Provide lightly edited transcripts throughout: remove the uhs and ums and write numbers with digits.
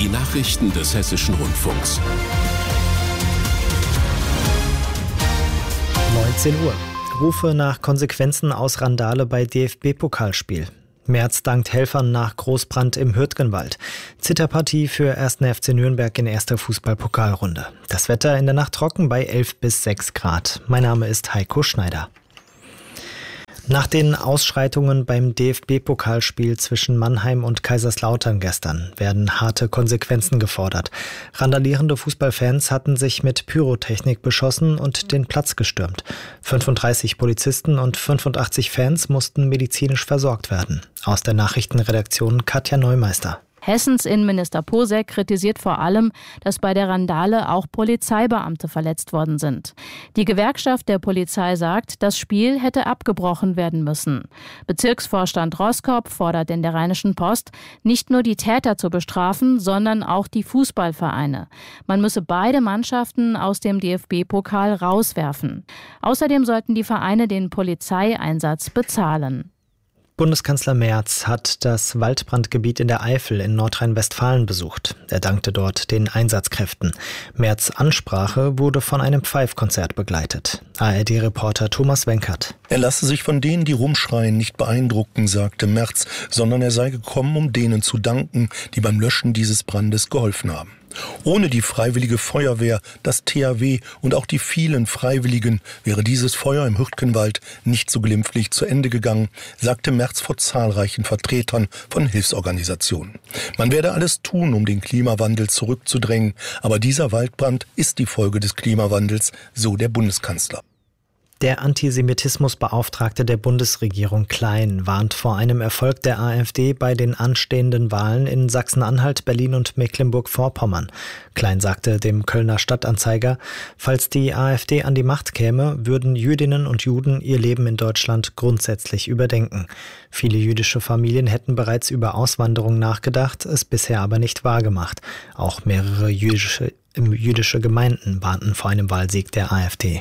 Die Nachrichten des Hessischen Rundfunks. 19 Uhr. Rufe nach Konsequenzen aus Randale bei DFB-Pokalspiel. Merz dankt Helfern nach Großbrand im Hürtgenwald. Zitterpartie für 1. FC Nürnberg in erster Fußball-Pokalrunde. Das Wetter in der Nacht trocken bei 11 bis 6 Grad. Mein Name ist Heiko Schneider. Nach den Ausschreitungen beim DFB-Pokalspiel zwischen Mannheim und Kaiserslautern gestern werden harte Konsequenzen gefordert. Randalierende Fußballfans hatten sich mit Pyrotechnik beschossen und den Platz gestürmt. 35 Polizisten und 85 Fans mussten medizinisch versorgt werden. Aus der Nachrichtenredaktion Katja Neumeister. Hessens Innenminister Posek kritisiert vor allem, dass bei der Randale auch Polizeibeamte verletzt worden sind. Die Gewerkschaft der Polizei sagt, das Spiel hätte abgebrochen werden müssen. Bezirksvorstand Roskop fordert in der Rheinischen Post, nicht nur die Täter zu bestrafen, sondern auch die Fußballvereine. Man müsse beide Mannschaften aus dem DFB-Pokal rauswerfen. Außerdem sollten die Vereine den Polizeieinsatz bezahlen. Bundeskanzler Merz hat das Waldbrandgebiet in der Eifel in Nordrhein-Westfalen besucht. Er dankte dort den Einsatzkräften. Merz' Ansprache wurde von einem Pfeifkonzert begleitet. ARD-Reporter Thomas Wenkert. Er lasse sich von denen, die rumschreien, nicht beeindrucken, sagte Merz, sondern er sei gekommen, um denen zu danken, die beim Löschen dieses Brandes geholfen haben. Ohne die Freiwillige Feuerwehr, das THW und auch die vielen Freiwilligen wäre dieses Feuer im Hürtgenwald nicht so glimpflich zu Ende gegangen, sagte Merz vor zahlreichen Vertretern von Hilfsorganisationen. Man werde alles tun, um den Klimawandel zurückzudrängen, aber dieser Waldbrand ist die Folge des Klimawandels, so der Bundeskanzler. Der Antisemitismusbeauftragte der Bundesregierung Klein warnt vor einem Erfolg der AfD bei den anstehenden Wahlen in Sachsen-Anhalt, Berlin und Mecklenburg-Vorpommern. Klein sagte dem Kölner Stadtanzeiger, falls die AfD an die Macht käme, würden Jüdinnen und Juden ihr Leben in Deutschland grundsätzlich überdenken. Viele jüdische Familien hätten bereits über Auswanderung nachgedacht, es bisher aber nicht wahrgemacht. Auch mehrere jüdische Gemeinden warnten vor einem Wahlsieg der AfD.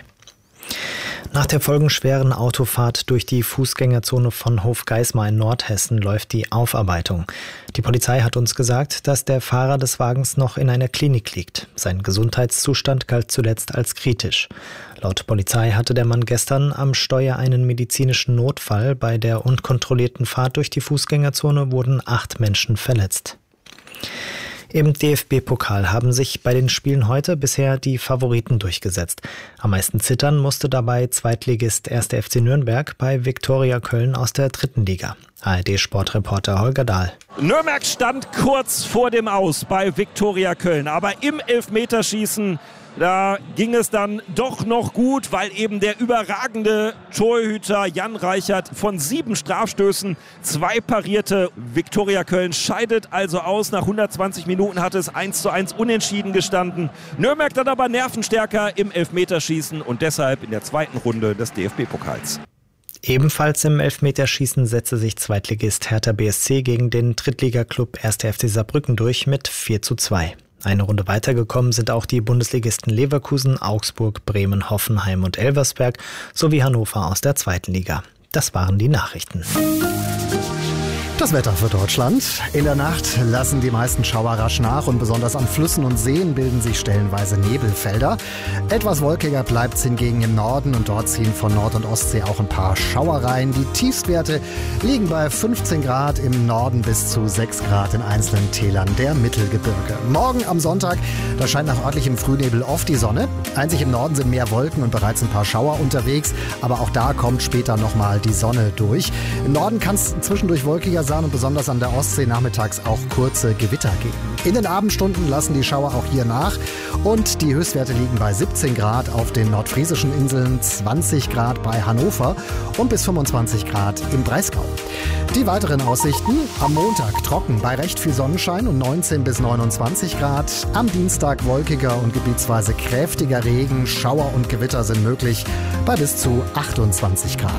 Nach der folgenschweren Autofahrt durch die Fußgängerzone von Hofgeismar in Nordhessen läuft die Aufarbeitung. Die Polizei hat uns gesagt, dass der Fahrer des Wagens noch in einer Klinik liegt. Sein Gesundheitszustand galt zuletzt als kritisch. Laut Polizei hatte der Mann gestern am Steuer einen medizinischen Notfall. Bei der unkontrollierten Fahrt durch die Fußgängerzone wurden 8 Menschen verletzt. Im DFB-Pokal haben sich bei den Spielen heute bisher die Favoriten durchgesetzt. Am meisten zittern musste dabei Zweitligist 1. FC Nürnberg bei Viktoria Köln aus der 3. Liga. ARD-Sportreporter Holger Dahl. Nürnberg stand kurz vor dem Aus bei Viktoria Köln, aber im Elfmeterschießen da ging es dann doch noch gut, weil eben der überragende Torhüter Jan Reichert von 7 Strafstößen 2 parierte. Viktoria Köln scheidet also aus. Nach 120 Minuten hatte es 1:1 unentschieden gestanden. Nürnberg dann aber nervenstärker im Elfmeterschießen und deshalb in der 2. Runde des DFB-Pokals. Ebenfalls im Elfmeterschießen setzte sich Zweitligist Hertha BSC gegen den Drittligaklub 1. FC Saarbrücken durch mit 4:2. Eine Runde weitergekommen sind auch die Bundesligisten Leverkusen, Augsburg, Bremen, Hoffenheim und Elversberg sowie Hannover aus der 2. Liga. Das waren die Nachrichten. Das Wetter für Deutschland. In der Nacht lassen die meisten Schauer rasch nach und besonders an Flüssen und Seen bilden sich stellenweise Nebelfelder. Etwas wolkiger bleibt es hingegen im Norden und dort ziehen von Nord- und Ostsee auch ein paar Schauer rein. Die Tiefstwerte liegen bei 15 Grad im Norden bis zu 6 Grad in einzelnen Tälern der Mittelgebirge. Morgen am Sonntag, da scheint nach örtlichem Frühnebel oft die Sonne. Einzig im Norden sind mehr Wolken und bereits ein paar Schauer unterwegs, aber auch da kommt später nochmal die Sonne durch. Im Norden kann es zwischendurch wolkiger sein und besonders an der Ostsee nachmittags auch kurze Gewitter geben. In den Abendstunden lassen die Schauer auch hier nach und die Höchstwerte liegen bei 17 Grad auf den nordfriesischen Inseln, 20 Grad bei Hannover und bis 25 Grad im Breisgau. Die weiteren Aussichten: am Montag trocken bei recht viel Sonnenschein und 19 bis 29 Grad. Am Dienstag wolkiger und gebietsweise kräftiger Regen, Schauer und Gewitter sind möglich bei bis zu 28 Grad.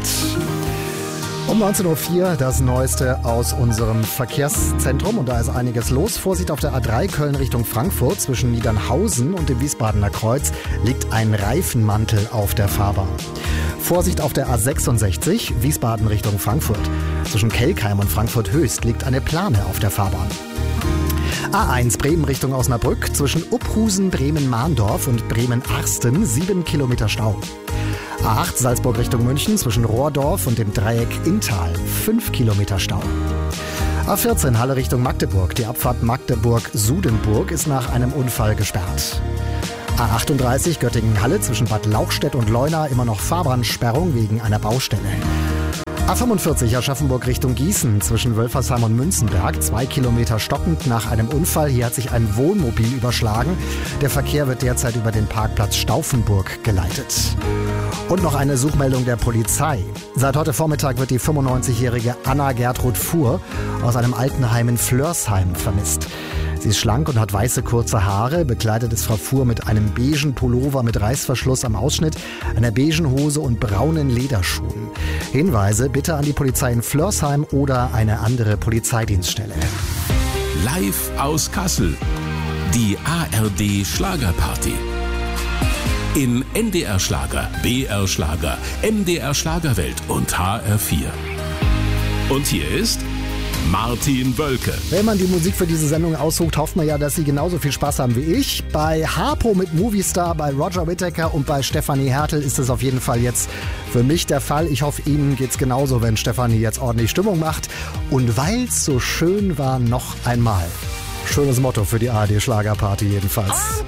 Um 19.04 Uhr das Neueste aus unserem Verkehrszentrum und da ist einiges los. Vorsicht auf der A3 Köln Richtung Frankfurt. Zwischen Niedernhausen und dem Wiesbadener Kreuz liegt ein Reifenmantel auf der Fahrbahn. Vorsicht auf der A66 Wiesbaden Richtung Frankfurt. Zwischen Kelkheim und Frankfurt Höchst liegt eine Plane auf der Fahrbahn. A1 Bremen Richtung Osnabrück zwischen Uphusen, Bremen-Mahndorf und Bremen-Arsten 7 Kilometer Stau. A8 Salzburg Richtung München zwischen Rohrdorf und dem Dreieck Inntal 5 Kilometer Stau. A14 Halle Richtung Magdeburg. Die Abfahrt Magdeburg-Sudenburg ist nach einem Unfall gesperrt. A38 Göttingen-Halle zwischen Bad Lauchstädt und Leuna immer noch Fahrbahnsperrung wegen einer Baustelle. A45 Aschaffenburg Richtung Gießen zwischen Wölfersheim und Münzenberg 2 Kilometer stockend nach einem Unfall. Hier hat sich ein Wohnmobil überschlagen. Der Verkehr wird derzeit über den Parkplatz Stauffenburg geleitet. Und noch eine Suchmeldung der Polizei. Seit heute Vormittag wird die 95-jährige Anna Gertrud Fuhr aus einem Altenheim in Flörsheim vermisst. Sie ist schlank und hat weiße kurze Haare. Bekleidet ist Frau Fuhr mit einem beigen Pullover mit Reißverschluss am Ausschnitt, einer beigen Hose und braunen Lederschuhen. Hinweise bitte an die Polizei in Flörsheim oder eine andere Polizeidienststelle. Live aus Kassel. Die ARD Schlagerparty. In NDR Schlager, BR Schlager, MDR Schlagerwelt und HR4. Und hier ist Martin Wölke. Wenn man die Musik für diese Sendung aussucht, hofft man ja, dass Sie genauso viel Spaß haben wie ich. Bei Harpo mit Movistar, bei Roger Whittaker und bei Stefanie Hertel ist es auf jeden Fall jetzt für mich der Fall. Ich hoffe, Ihnen geht's genauso, wenn Stefanie jetzt ordentlich Stimmung macht. Und weil's so schön war, noch einmal. Schönes Motto für die ARD Schlagerparty jedenfalls.